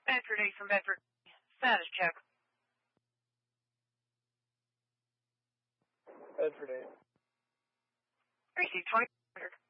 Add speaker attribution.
Speaker 1: Bedford 8 from Bedford. Status check.
Speaker 2: Bedford 8.
Speaker 1: Received 20.